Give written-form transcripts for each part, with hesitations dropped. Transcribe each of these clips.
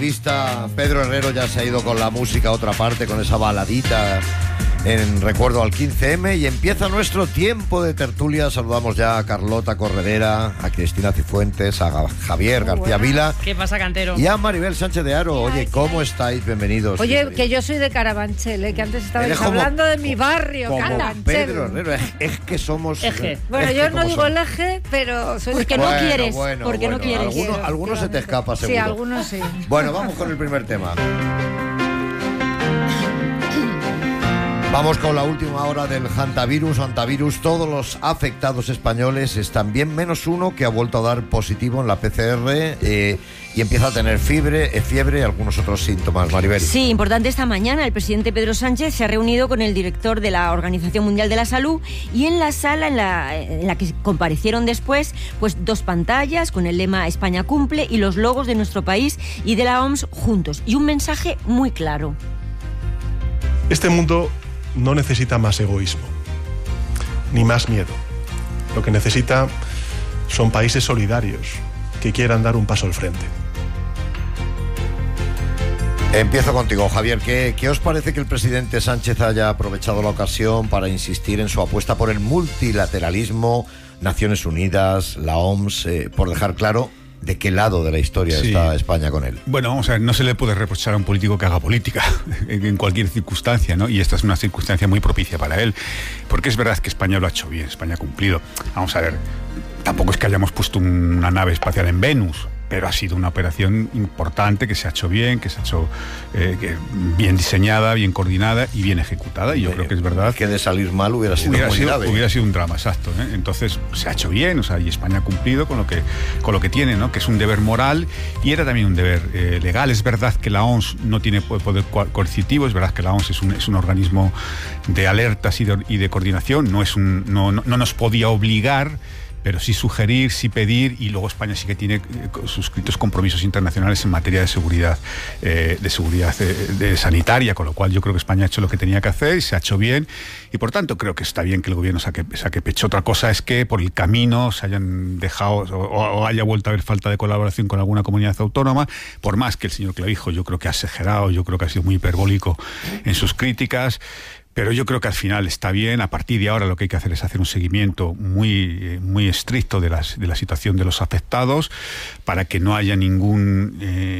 Vista, Pedro Herrero ya se ha ido con la música a otra parte, con esa baladita en recuerdo al 15M, y empieza nuestro tiempo de tertulia. Saludamos ya a Carlota Corredera, a Cristina Cifuentes, a Javier García Vila. ¿Qué pasa, Cantero? Y a Maribel Sánchez de Aro. Oye, ¿cómo estáis? Bienvenidos. Oye, que yo soy de Carabanchel, que antes estabais hablando de mi barrio, como Carabanchel. Pedro Herrero, es que somos... Eje. Bueno, yo no digo el eje, pero soy porque de... no quieres, bueno, porque no quieres. Algunos se te escapa, seguro. Sí, algunos sí. Bueno, vamos con el primer tema. Vamos con la última hora del hantavirus. Todos los afectados españoles están bien, menos uno que ha vuelto a dar positivo en la PCR y empieza a tener fiebre y algunos otros síntomas. Maribel. Sí, importante, esta mañana el presidente Pedro Sánchez se ha reunido con el director de la Organización Mundial de la Salud, y en la sala en la que comparecieron después, pues 2 pantallas con el lema España cumple y los logos de nuestro país y de la OMS juntos, y un mensaje muy claro. Este mundo no necesita más egoísmo, ni más miedo. Lo que necesita son países solidarios que quieran dar un paso al frente. Empiezo contigo, Javier. ¿Qué os parece que el presidente Sánchez haya aprovechado la ocasión para insistir en su apuesta por el multilateralismo, Naciones Unidas, la OMS, por dejar claro de qué lado de la historia está España con él? Bueno, vamos a ver, no se le puede reprochar a un político que haga política en cualquier circunstancia, ¿no? Y esta es una circunstancia muy propicia para él, porque es verdad que España lo ha hecho bien, España ha cumplido. Vamos a ver, tampoco es que hayamos puesto una nave espacial en Venus, pero ha sido una operación importante que se ha hecho bien, que se ha hecho bien diseñada, bien coordinada y bien ejecutada. Y yo creo que es verdad que de salir mal hubiera sido grave. Hubiera sido un drama, exacto, ¿eh? Entonces se ha hecho bien, o sea, y España ha cumplido con lo que tiene, ¿no? Que es un deber moral y era también un deber legal. Es verdad que la OMS no tiene poder coercitivo, es verdad que la OMS es un organismo de alertas y de coordinación, no nos podía obligar, pero sí sugerir, sí pedir, y luego España sí que tiene suscritos compromisos internacionales en materia de seguridad sanitaria, con lo cual yo creo que España ha hecho lo que tenía que hacer y se ha hecho bien, y por tanto creo que está bien que el gobierno saque pecho. Otra cosa es que por el camino se hayan dejado o haya vuelto a haber falta de colaboración con alguna comunidad autónoma, por más que el señor Clavijo yo creo que ha exagerado, yo creo que ha sido muy hiperbólico en sus críticas. Pero yo creo que al final está bien. A partir de ahora lo que hay que hacer es hacer un seguimiento muy estricto de la situación de los afectados para que no haya ningún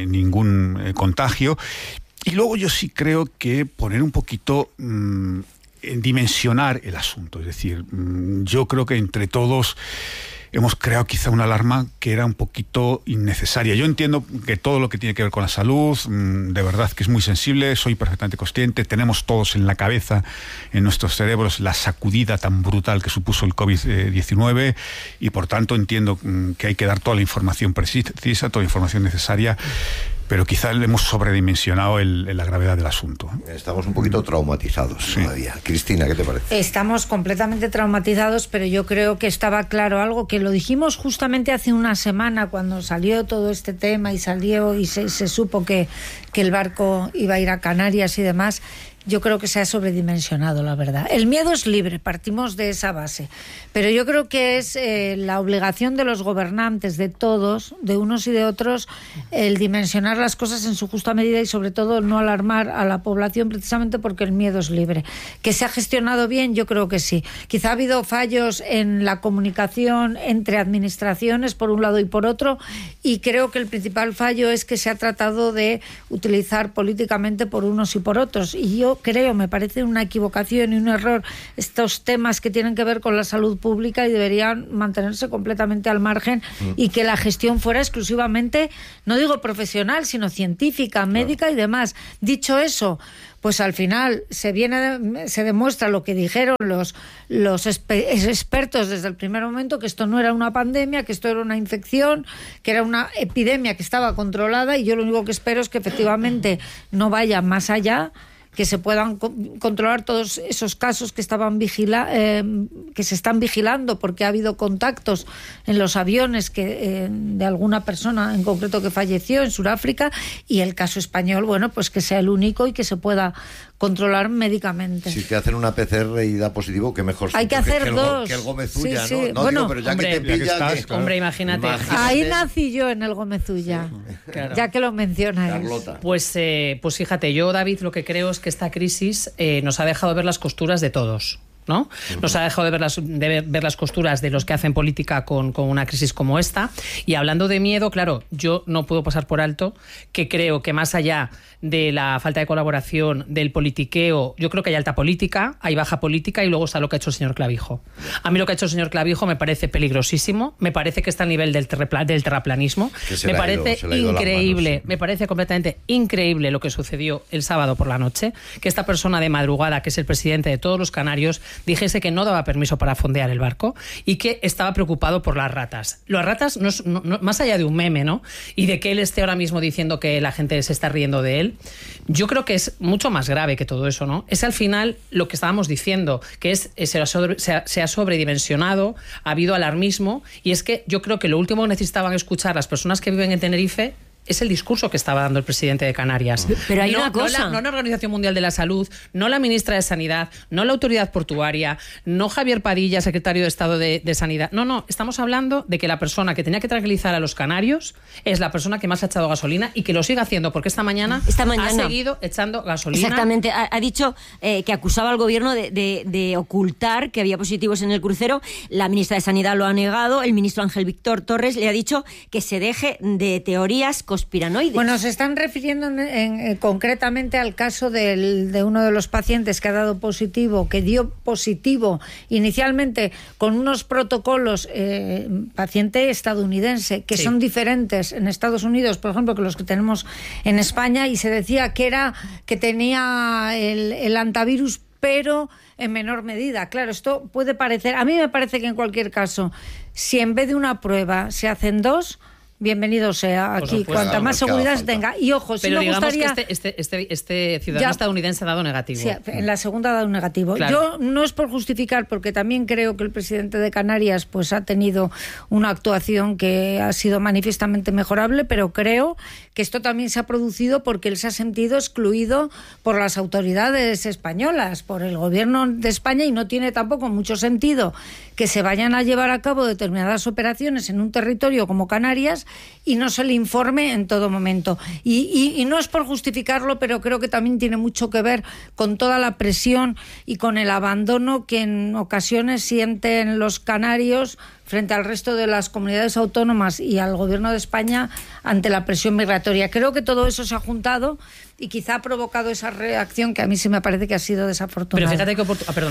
contagio. Y luego yo sí creo que poner un poquito en dimensionar el asunto. Es decir, yo creo que entre todos hemos creado quizá una alarma que era un poquito innecesaria. Yo entiendo que todo lo que tiene que ver con la salud, de verdad que es muy sensible, soy perfectamente consciente, tenemos todos en la cabeza, en nuestros cerebros, la sacudida tan brutal que supuso el COVID-19, y por tanto entiendo que hay que dar toda la información precisa, toda la información necesaria, pero quizá le hemos sobredimensionado la gravedad del asunto. Estamos un poquito traumatizados todavía. Cristina, ¿qué te parece? Estamos completamente traumatizados, pero yo creo que estaba claro algo, que lo dijimos justamente hace una semana cuando salió todo este tema y se supo que el barco iba a ir a Canarias y demás. Yo creo que se ha sobredimensionado, la verdad. El miedo es libre, partimos de esa base. Pero yo creo que es la obligación de los gobernantes, de todos, de unos y de otros, el dimensionar las cosas en su justa medida y sobre todo no alarmar a la población, precisamente porque el miedo es libre. ¿Que se ha gestionado bien? Yo creo que sí. Quizá ha habido fallos en la comunicación entre administraciones, por un lado y por otro, y creo que el principal fallo es que se ha tratado de utilizar políticamente por unos y por otros. Y yo me parece una equivocación y un error estos temas que tienen que ver con la salud pública, y deberían mantenerse completamente al margen y que la gestión fuera exclusivamente, no digo profesional, sino científica, médica y demás. Dicho eso, pues al final se demuestra lo que dijeron los expertos desde el primer momento, que esto no era una pandemia, que esto era una infección, que era una epidemia que estaba controlada, y yo lo único que espero es que efectivamente no vaya más allá, que se puedan controlar todos esos casos que que se están vigilando, porque ha habido contactos en los aviones de alguna persona en concreto que falleció en Sudáfrica, y el caso español, bueno, pues que sea el único y que se pueda controlar médicamente. Si te hacen una PCR y da positivo, que mejor. Hay que hacer dos. Que el Gómez Ulla, sí, ¿no? sí. No, bueno, digo, pero ya hombre, que te pilla... ya que estás, claro. Hombre, imagínate. Ahí nací yo en el Gómez Ulla, Claro. ya que lo mencionas. Carlota. Pues fíjate, yo, David, lo que creo es que esta crisis nos ha dejado ver las costuras de todos, ¿no? Nos ha dejado de ver las costuras de los que hacen política con una crisis como esta. Y hablando de miedo, claro, yo no puedo pasar por alto que creo que más allá de la falta de colaboración, del politiqueo, yo creo que hay alta política, hay baja política y luego está lo que ha hecho el señor Clavijo. A mí lo que ha hecho el señor Clavijo me parece peligrosísimo, me parece que está al nivel del terraplanismo, me parece increíble, me parece completamente increíble lo que sucedió el sábado por la noche, que esta persona de madrugada, que es el presidente de todos los canarios, dijese que no daba permiso para fondear el barco y que estaba preocupado por las ratas. Las ratas, más allá de un meme, ¿no? Y de que él esté ahora mismo diciendo que la gente se está riendo de él, yo creo que es mucho más grave que todo eso, ¿no? Es al final lo que estábamos diciendo, que se ha sobredimensionado, ha habido alarmismo, y es que yo creo que lo último que necesitaban escuchar las personas que viven en Tenerife es el discurso que estaba dando el presidente de Canarias. Pero hay una cosa. No la Organización Mundial de la Salud, no la ministra de Sanidad, no la Autoridad Portuaria, no Javier Padilla, secretario de Estado de Sanidad. No, estamos hablando de que la persona que tenía que tranquilizar a los canarios es la persona que más ha echado gasolina y que lo sigue haciendo, porque esta mañana ha seguido echando gasolina. Exactamente, ha dicho que acusaba al gobierno de ocultar que había positivos en el crucero. La ministra de Sanidad lo ha negado, el ministro Ángel Víctor Torres le ha dicho que se deje de teorías conspiranoides. Bueno, se están refiriendo concretamente al caso de uno de los pacientes que ha dado positivo, que dio positivo inicialmente con unos protocolos, paciente estadounidense, que son diferentes en Estados Unidos, por ejemplo, que los que tenemos en España, y se decía que tenía el antivirus, pero en menor medida. Claro, esto puede parecer, a mí me parece que en cualquier caso, si en vez de una prueba se hacen dos, bienvenido sea aquí, cuanta más seguridad se tenga. Y ojo, si pero me digamos gustaría... que este ciudadano estadounidense ha dado negativo. Sí, en la segunda ha dado un negativo. Claro. Yo no es por justificar, porque también creo que el presidente de Canarias pues ha tenido una actuación que ha sido manifiestamente mejorable, pero creo que esto también se ha producido porque él se ha sentido excluido por las autoridades españolas, por el gobierno de España, y no tiene tampoco mucho sentido que se vayan a llevar a cabo determinadas operaciones en un territorio como Canarias y no se le informe en todo momento. Y no es por justificarlo, pero creo que también tiene mucho que ver con toda la presión y con el abandono que en ocasiones sienten los canarios frente al resto de las comunidades autónomas y al gobierno de España ante la presión migratoria. Creo que todo eso se ha juntado y quizá ha provocado esa reacción que a mí sí me parece que ha sido desafortunada. Pero fíjate qué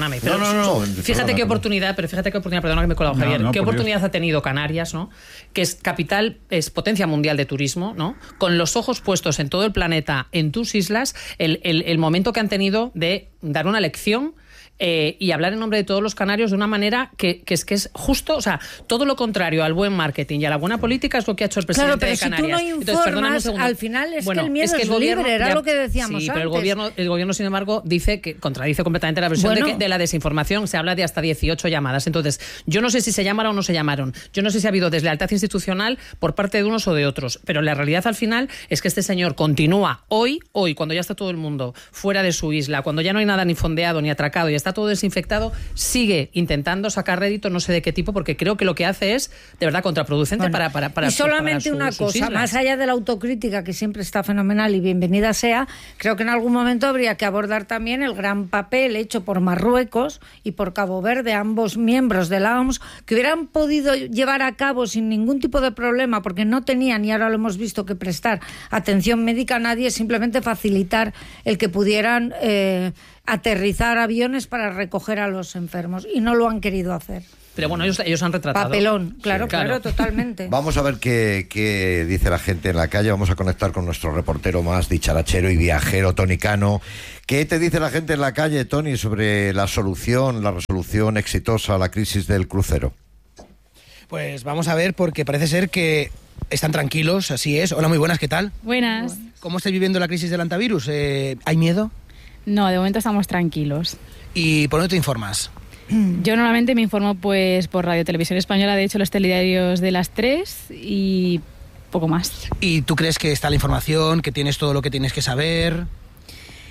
oportunidad, perdona que me he colado, Javier, qué oportunidad ha tenido Canarias, ¿no? Que es capital, es potencia mundial de turismo, ¿no? Con los ojos puestos en todo el planeta, en tus islas, el momento que han tenido de dar una lección y hablar en nombre de todos los canarios de una manera que es justo, o sea, todo lo contrario al buen marketing y a la buena política es lo que ha hecho el presidente de Canarias. Claro, pero si tú no informas, al final es que el miedo es libre, era lo que decíamos antes. Sí, pero el gobierno, sin embargo, dice que contradice completamente la versión de la desinformación. Se habla de hasta 18 llamadas. Entonces, yo no sé si se llamaron o no se llamaron. Yo no sé si ha habido deslealtad institucional por parte de unos o de otros. Pero la realidad al final es que este señor continúa hoy, cuando ya está todo el mundo fuera de su isla, cuando ya no hay nada ni fondeado ni atracado y está todo desinfectado, sigue intentando sacar rédito, no sé de qué tipo, porque creo que lo que hace es de verdad contraproducente para y solamente una cosa, más allá de la autocrítica, que siempre está fenomenal y bienvenida sea, creo que en algún momento habría que abordar también el gran papel hecho por Marruecos y por Cabo Verde, ambos miembros de la OMS, que hubieran podido llevar a cabo sin ningún tipo de problema, porque no tenían, y ahora lo hemos visto, que prestar atención médica a nadie, simplemente facilitar el que pudieran aterrizar aviones para recoger a los enfermos, y no lo han querido hacer. Pero bueno, ellos han retratado. Papelón, claro, totalmente. Vamos a ver qué dice la gente en la calle. Vamos a conectar con nuestro reportero más dicharachero y viajero, Tony Cano. ¿Qué te dice la gente en la calle, Tony, sobre la resolución exitosa a la crisis del crucero? Pues vamos a ver, porque parece ser que están tranquilos, así es. Hola, muy buenas, ¿qué tal? Buenas. ¿Cómo estáis viviendo la crisis del antivirus? ¿Hay miedo? No, de momento estamos tranquilos. ¿Y por dónde te informas? Yo normalmente me informo pues por Radio Televisión Española, de hecho los telediarios de las 3 y poco más. ¿Y tú crees que está la información, que tienes todo lo que tienes que saber?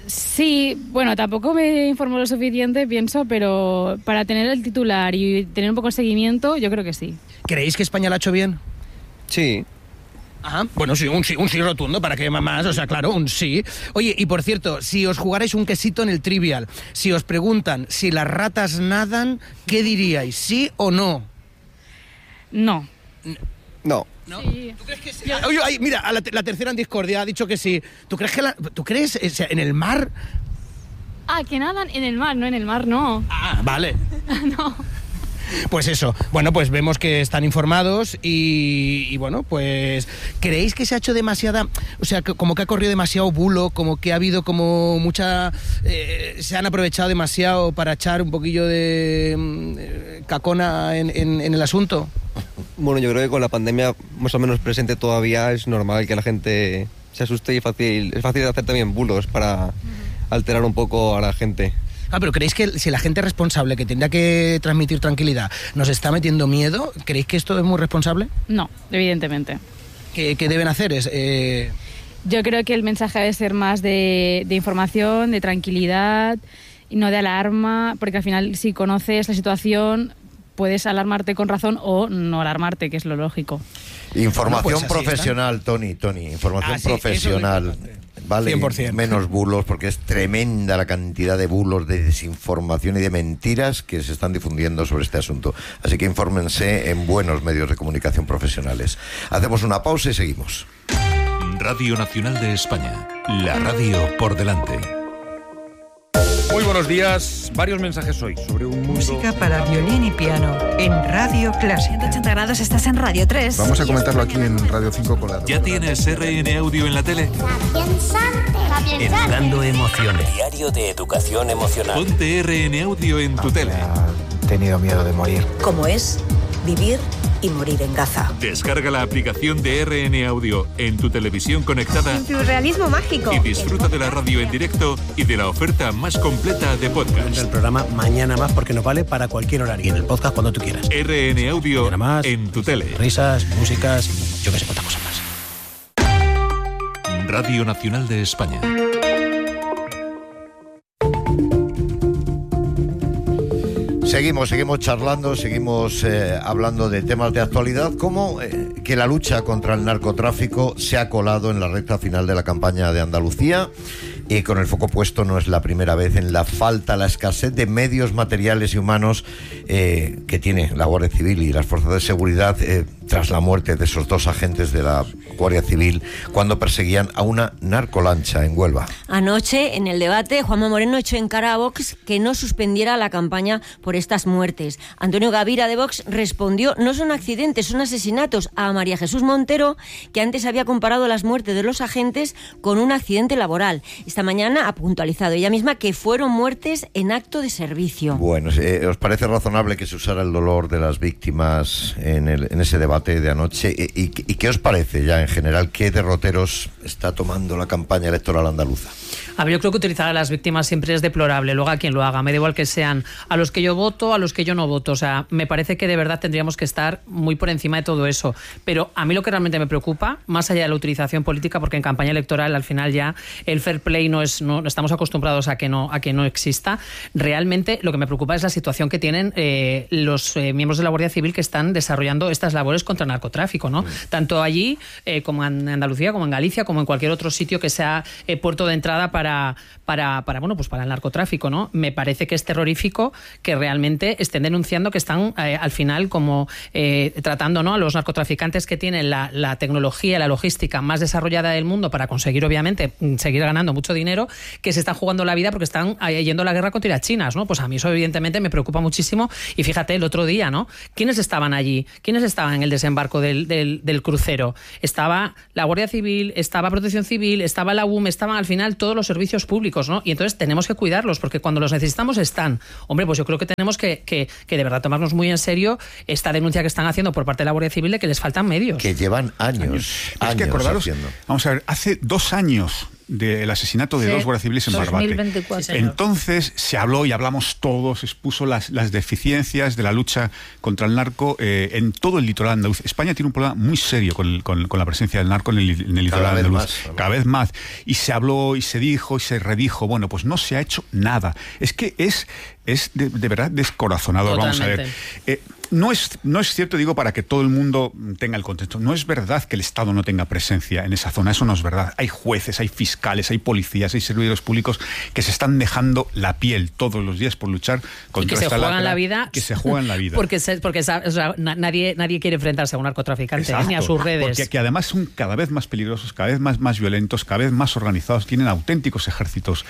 Sí, bueno, tampoco me informo lo suficiente, pienso, pero para tener el titular y tener un poco de seguimiento, yo creo que sí. ¿Creéis que España lo ha hecho bien? Sí. Ajá, bueno, sí, un sí rotundo, ¿para qué más? O sea, claro, un sí. Oye, y por cierto, si os jugarais un quesito en el Trivial, si os preguntan si las ratas nadan, ¿qué diríais? ¿Sí o no? No. No. ¿No? Sí. ¿Tú crees que sí? Oye, mira, la tercera en discordia ha dicho que sí. ¿Tú crees en el mar? Ah, que nadan en el mar, no en el mar, no. Ah, vale. No. Pues eso, bueno, pues vemos que están informados y bueno, pues ¿creéis que se ha hecho demasiada, o sea, como que ha corrido demasiado bulo, como que ha habido como mucha, se han aprovechado demasiado para echar un poquillo de cacona en el asunto? Bueno, yo creo que con la pandemia más o menos presente todavía es normal que la gente se asuste y es fácil hacer también bulos para alterar un poco a la gente. Ah, pero ¿creéis que si la gente responsable que tendría que transmitir tranquilidad nos está metiendo miedo, ¿creéis que esto es muy responsable? No, evidentemente. ¿Qué deben hacer? Yo creo que el mensaje debe ser más de información, de tranquilidad y no de alarma, porque al final si conoces la situación puedes alarmarte con razón o no alarmarte, que es lo lógico. Información No, pues profesional, Tony, información sí, profesional. Vale, 100%. menos bulos, porque es tremenda la cantidad de bulos, de desinformación y de mentiras que se están difundiendo sobre este asunto. Así que infórmense en buenos medios de comunicación profesionales. Hacemos una pausa y seguimos. Radio Nacional de España, la radio por delante. Muy buenos días. Varios mensajes hoy sobre un mundo... Música para violín y piano en Radio Clásica. 180 grados, estás en Radio 3. Vamos a comentarlo aquí en Radio 5 con la... ¿Ya tienes RN Audio en la tele? Educando emociones. Diario de educación emocional. Ponte RN Audio en tu tele. He tenido miedo de morir. ¿Cómo es vivir y morir en Gaza? Descarga la aplicación de RN Audio en tu televisión conectada. En tu realismo mágico. Y disfruta de la radio en directo y de la oferta más completa de podcast. El programa Mañana Más porque nos vale para cualquier horario. Y en el podcast cuando tú quieras. RN Audio más, en tu tele. Risas, músicas y yo que sé cuántas cosas más. Radio Nacional de España. Seguimos charlando, seguimos hablando de temas de actualidad, como que la lucha contra el narcotráfico se ha colado en la recta final de la campaña de Andalucía y con el foco puesto no es la primera vez en la falta, la escasez de medios materiales y humanos que tiene la Guardia Civil y las fuerzas de seguridad tras la muerte de esos dos agentes de la Guardia Civil cuando perseguían a una narcolancha en Huelva. Anoche, en el debate, Juanma Moreno echó en cara a Vox que no suspendiera la campaña por estas muertes. Antonio Gavira de Vox respondió: no son accidentes, son asesinatos, a María Jesús Montero, que antes había comparado las muertes de los agentes con un accidente laboral. Esta mañana ha puntualizado ella misma que fueron muertes en acto de servicio. Bueno, ¿os parece razonable que se usara el dolor de las víctimas en ese debate de anoche? ¿Y qué os parece ya en general? ¿Qué derroteros está tomando la campaña electoral andaluza? A ver, yo creo que utilizar a las víctimas siempre es deplorable, luego a quien lo haga, me da igual que sean a los que yo voto, a los que yo no voto, o sea, me parece que de verdad tendríamos que estar muy por encima de todo eso, pero a mí lo que realmente me preocupa, más allá de la utilización política, porque en campaña electoral al final ya el fair play no estamos acostumbrados a que no exista, realmente lo que me preocupa es la situación que tienen los miembros de la Guardia Civil que están desarrollando estas labores contra el narcotráfico, ¿no? Tanto allí como en Andalucía, como en Galicia, como en cualquier otro sitio que sea puerto de entrada para el narcotráfico, ¿no? Me parece que es terrorífico que realmente estén denunciando que están al final como tratando, ¿no?, a los narcotraficantes que tienen la tecnología, la logística más desarrollada del mundo para conseguir, obviamente, seguir ganando mucho dinero, que se están jugando la vida porque están yendo a la guerra contra las chinas, ¿no? Pues a mí eso evidentemente me preocupa muchísimo y fíjate, el otro día, ¿no? ¿Quiénes estaban allí? ¿Quiénes estaban en el desembarco del crucero? Estaba la Guardia Civil, estaba Protección Civil, estaba la UM, estaban al final todos los servicios públicos, ¿no? Y entonces tenemos que cuidarlos porque cuando los necesitamos están. Hombre, pues yo creo que tenemos que de verdad tomarnos muy en serio esta denuncia que están haciendo por parte de la Guardia Civil de que les faltan medios. Que llevan años es que acordaros, haciendo. Vamos a ver, hace 2 años del asesinato de dos guardias civiles en Barbate. 2024. Entonces se habló y hablamos todos, expuso las deficiencias de la lucha contra el narco en todo el litoral andaluz. España tiene un problema muy serio con la presencia del narco en el litoral andaluz. Cada vez más. Y se habló y se dijo y se redijo. Bueno, pues no se ha hecho nada. Es que es de verdad descorazonador. Totalmente. Vamos a ver. No es cierto, digo, para que todo el mundo tenga el contexto. No es verdad que el Estado no tenga presencia en esa zona. Eso no es verdad. Hay jueces, hay fiscales, hay policías, hay servidores públicos que se están dejando la piel todos los días por luchar contra esta lacra. Que se juegan la vida. Porque o sea, nadie quiere enfrentarse a un narcotraficante ni a sus redes. Porque además son cada vez más peligrosos, cada vez más violentos, cada vez más organizados. Tienen auténticos ejércitos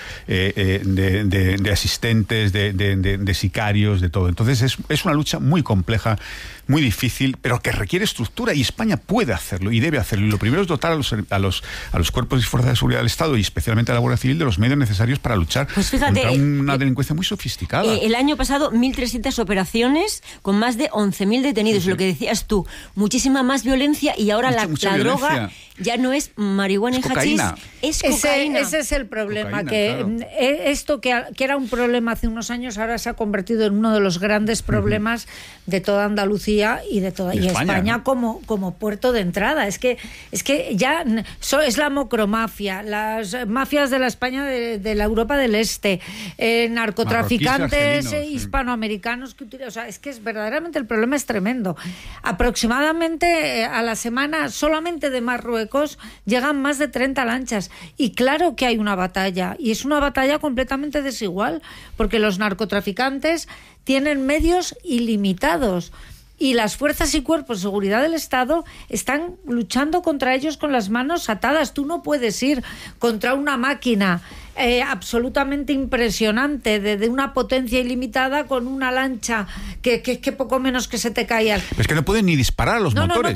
de asistentes, de sicarios, de todo. Entonces es una lucha muy compleja, muy difícil, pero que requiere estructura, y España puede hacerlo y debe hacerlo. Y lo primero es dotar a los cuerpos y fuerzas de seguridad del Estado, y especialmente a la Guardia Civil, de los medios necesarios para luchar contra una delincuencia muy sofisticada. El año pasado 1.300 operaciones con más de 11.000 detenidos, lo que decías tú, muchísima más violencia, y ahora la droga ya no es marihuana y hachís, es cocaína. Ese es el problema, Cocaína, esto que era un problema hace unos años, ahora se ha convertido en uno de los grandes problemas de toda Andalucía y de toda España, ¿no? como puerto de entrada. Es que ya es la macromafia, las mafias de la España de la Europa del Este, narcotraficantes hispanoamericanos que utilizan, o sea, es que verdaderamente el problema es tremendo. Aproximadamente a la semana, solamente de Marruecos llegan más de 30 lanchas, y claro que hay una batalla, y es una batalla completamente desigual, porque los narcotraficantes tienen medios ilimitados, y las fuerzas y cuerpos de seguridad del Estado están luchando contra ellos con las manos atadas. Tú no puedes ir contra una máquina absolutamente impresionante, de una potencia ilimitada, con una lancha que poco menos que se te caía. Es que no pueden ni disparar a los motores.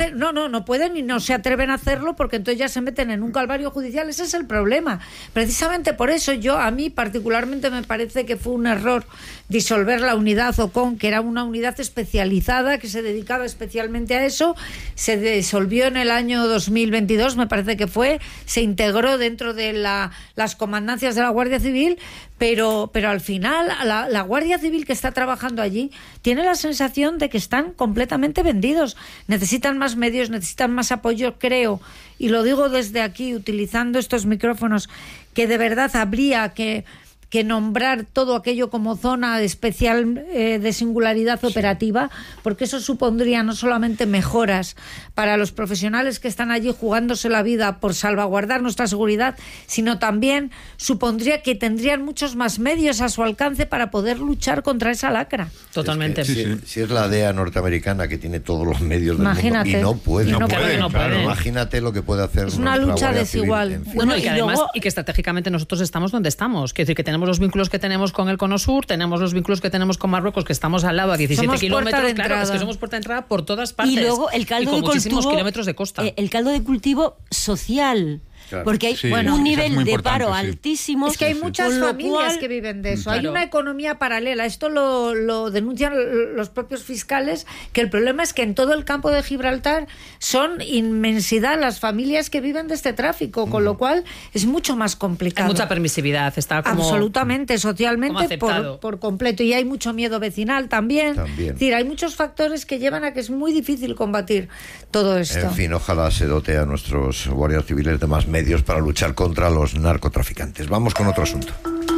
No pueden y no se atreven a hacerlo, porque entonces ya se meten en un calvario judicial. Ese es el problema. Precisamente por eso a mí particularmente me parece que fue un error disolver la unidad OCON, que era una unidad especializada que se dedicaba especialmente a eso. Se disolvió en el año 2022, me parece que se integró dentro de las comandancias de la Guardia Civil, pero al final la Guardia Civil que está trabajando allí tiene la sensación de que están completamente vendidos. Necesitan más medios, necesitan más apoyo, creo, y lo digo desde aquí utilizando estos micrófonos, que de verdad habría que nombrar todo aquello como zona especial de singularidad operativa, porque eso supondría no solamente mejoras para los profesionales que están allí jugándose la vida por salvaguardar nuestra seguridad, sino también supondría que tendrían muchos más medios a su alcance para poder luchar contra esa lacra. Totalmente. Si es la DEA norteamericana, que tiene todos los medios del mundo y no puede. Imagínate lo que puede hacer. Es una lucha desigual. Bueno, y que además, y que estratégicamente nosotros estamos donde estamos. Quiero decir que tenemos los vínculos que tenemos con el Cono Sur, tenemos los vínculos que tenemos con Marruecos, que estamos al lado a 17 kilómetros. Claro, es que somos puerta de entrada por todas partes. Y luego el caldo de cultivo, kilómetros de costa. El caldo de cultivo social. Claro. Porque hay un nivel de paro altísimo. Es que hay muchas familias que viven de eso. Claro. Hay una economía paralela. Esto lo denuncian los propios fiscales, que el problema es que en todo el campo de Gibraltar son inmensidad las familias que viven de este tráfico, con lo cual es mucho más complicado. Hay mucha permisividad. Está como absolutamente, socialmente, por completo. Y hay mucho miedo vecinal también. Es decir, hay muchos factores que llevan a que es muy difícil combatir todo esto. En fin, ojalá se dote a nuestros guardias civiles de más medios para luchar contra los narcotraficantes. Vamos con otro asunto.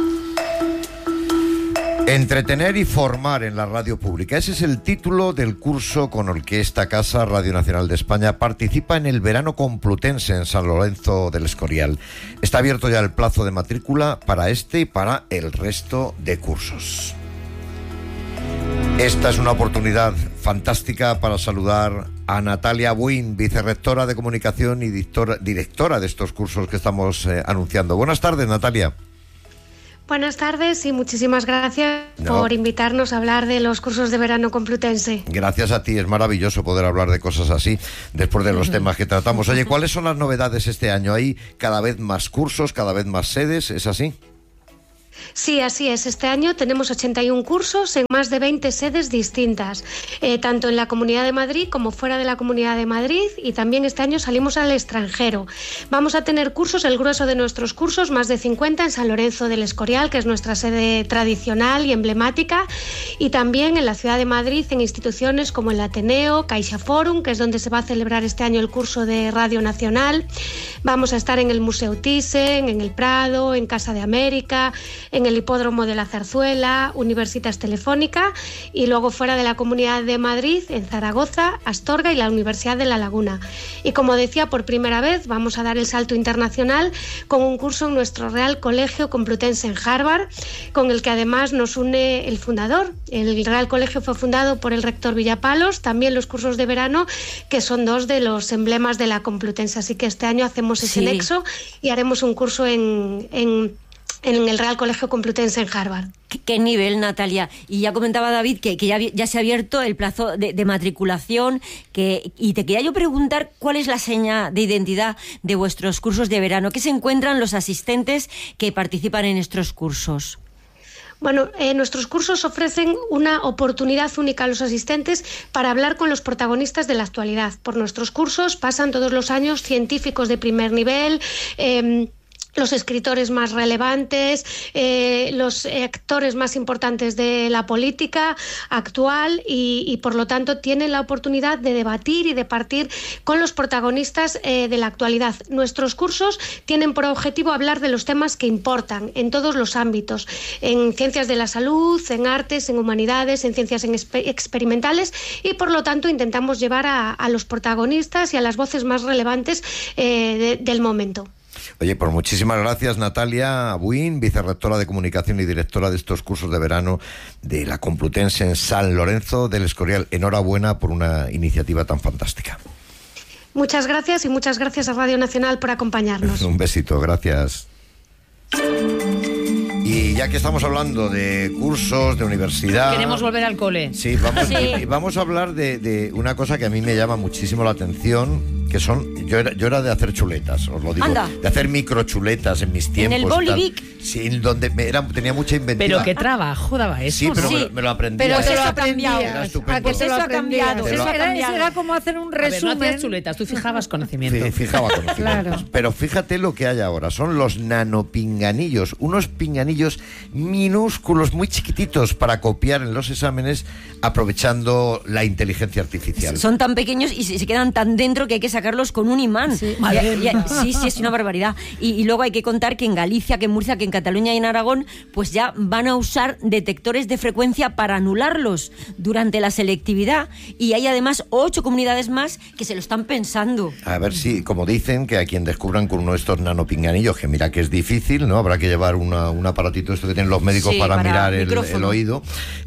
Entretener y formar en la radio pública. Ese es el título del curso con el que esta casa, Radio Nacional de España, participa en el verano complutense en San Lorenzo del Escorial. Está abierto ya el plazo de matrícula para este y para el resto de cursos. Esta es una oportunidad fantástica para saludar a Natalia Buin, vicerrectora de comunicación y directora de estos cursos que estamos anunciando. Buenas tardes, Natalia. Buenas tardes y muchísimas gracias por invitarnos a hablar de los cursos de verano complutense. Gracias a ti, es maravilloso poder hablar de cosas así después de los temas que tratamos. Oye, ¿cuáles son las novedades este año? ¿Hay cada vez más cursos, cada vez más sedes? ¿Es así? Sí, así es. Este año tenemos 81 cursos en más de 20 sedes distintas, tanto en la Comunidad de Madrid como fuera de la Comunidad de Madrid, y también este año salimos al extranjero. Vamos a tener cursos, el grueso de nuestros cursos, más de 50 en San Lorenzo del Escorial, que es nuestra sede tradicional y emblemática, y también en la ciudad de Madrid en instituciones como el Ateneo, Caixa Forum, que es donde se va a celebrar este año el curso de Radio Nacional. Vamos a estar en el Museo Thyssen, en el Prado, en Casa de América, en el Hipódromo de la Zarzuela, Universitas Telefónica, y luego fuera de la Comunidad de Madrid, en Zaragoza, Astorga y la Universidad de La Laguna. Y como decía, por primera vez vamos a dar el salto internacional con un curso en nuestro Real Colegio Complutense en Harvard, con el que además nos une el fundador. El Real Colegio fue fundado por el rector Villapalos, también los cursos de verano, que son dos de los emblemas de la Complutense. Así que este año hacemos ese nexo y haremos un curso en el Real Colegio Complutense en Harvard. ¿Qué nivel, Natalia? Y ya comentaba David que ya se ha abierto el plazo de matriculación, y te quería yo preguntar cuál es la seña de identidad de vuestros cursos de verano. ¿Qué se encuentran los asistentes que participan en estos cursos? Bueno, nuestros cursos ofrecen una oportunidad única a los asistentes para hablar con los protagonistas de la actualidad. Por nuestros cursos pasan todos los años científicos de primer nivel, los escritores más relevantes, los actores más importantes de la política actual, y por lo tanto tienen la oportunidad de debatir y de partir con los protagonistas de la actualidad. Nuestros cursos tienen por objetivo hablar de los temas que importan en todos los ámbitos, en ciencias de la salud, en artes, en humanidades, en ciencias experimentales, y por lo tanto intentamos llevar a los protagonistas y a las voces más relevantes del momento. Oye, pues muchísimas gracias, Natalia Buin, vicerrectora de Comunicación y directora de estos cursos de verano de la Complutense en San Lorenzo del Escorial. Enhorabuena por una iniciativa tan fantástica. Muchas gracias, y muchas gracias a Radio Nacional por acompañarnos. Un besito, gracias. Y ya que estamos hablando de cursos, de universidad... Queremos volver al cole. Sí, vamos a hablar de una cosa que a mí me llama muchísimo la atención, que son... Yo era de hacer chuletas, os lo digo. Anda. De hacer microchuletas en mis tiempos. En el Bolivic. Sí, donde tenía mucha inventiva. Pero qué trabajo daba eso. Sí, pero ¿no? me lo aprendí. Pero eso ha cambiado. Era estupendo. Eso ha cambiado. Era como hacer un resumen. A ver, no hacías chuletas, tú fijabas conocimiento. Sí, fijaba conocimiento. Claro. Pero fíjate lo que hay ahora. Son los nanopinganillos. Unos pinganillos minúsculos, muy chiquititos, para copiar en los exámenes aprovechando la inteligencia artificial. Son tan pequeños y se quedan tan dentro que hay que sacarlos con un imán. Sí, sí, es una barbaridad. Y luego hay que contar que en Galicia, que en Murcia, que en Cataluña y en Aragón, pues ya van a usar detectores de frecuencia para anularlos durante la selectividad. Y hay además 8 comunidades más que se lo están pensando. A ver si, como dicen, que a quien descubran con uno de estos nanopinganillos, que mira que es difícil, ¿no? Habrá que llevar un aparatito esto que tienen los médicos para mirar el oído.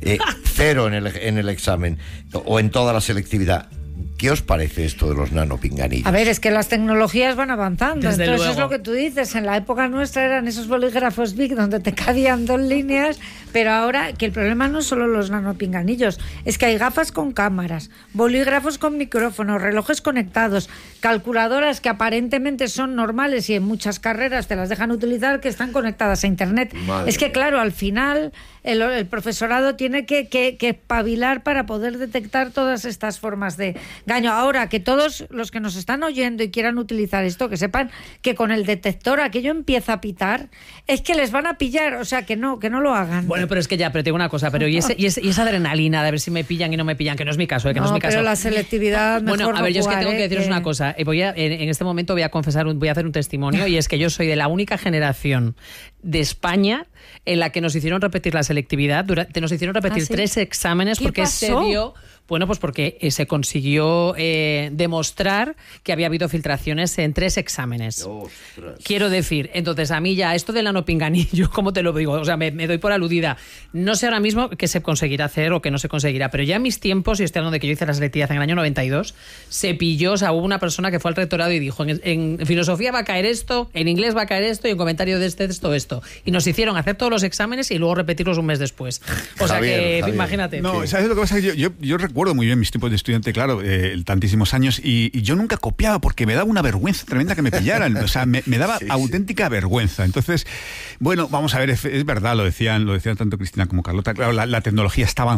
0 en el examen o en toda la selectividad. ¿Qué os parece esto de los nanopinganillos? A ver, es que las tecnologías van avanzando. Desde Entonces luego. es lo que tú dices. En la época nuestra eran esos bolígrafos Bic donde te cabían 2 líneas, pero ahora que el problema no es solo los nanopinganillos, es que hay gafas con cámaras, bolígrafos con micrófonos, relojes conectados, calculadoras que aparentemente son normales y en muchas carreras te las dejan utilizar, que están conectadas a internet. Madre es que claro, al final el profesorado tiene que espabilar para poder detectar todas estas formas de engaño. Ahora, que todos los que nos están oyendo y quieran utilizar esto, que sepan que con el detector aquello empieza a pitar, es que les van a pillar, o sea, que no lo hagan. Bueno, pero es que pero te digo una cosa, pero y esa adrenalina de ver si me pillan y no me pillan, que no es mi caso, que no es mi caso. Pero la selectividad mejor. Bueno, a ver, yo es que tengo que deciros que... una cosa. En este momento voy a confesar, voy a hacer un testimonio, y es que yo soy de la única generación de España en la que nos hicieron repetir la selectividad, nos hicieron repetir 3 exámenes porque se dio... Bueno, pues porque se consiguió demostrar que había habido filtraciones en 3 exámenes. ¡Ostras! Quiero decir, entonces a mí ya esto del nanopinganillo, ¿cómo te lo digo? O sea, me doy por aludida. No sé ahora mismo qué se conseguirá hacer o qué no se conseguirá, pero ya en mis tiempos, y estoy hablando de que yo hice la selectividad en el año 92, se pilló, o sea, hubo una persona que fue al rectorado y dijo, en filosofía va a caer esto, en inglés va a caer esto, y en comentario de esto. Y nos hicieron hacer todos los exámenes y luego repetirlos un mes después. O sea, Javier, imagínate. No, ¿sabes lo que pasa? Yo recuerdo muy bien mis tiempos de estudiante, claro, tantísimos años, y yo nunca copiaba porque me daba una vergüenza tremenda que me pillaran. O sea, me daba auténtica vergüenza. Entonces, bueno, vamos a ver, es verdad, lo decían tanto Cristina como Carlota. Claro, la tecnología estaba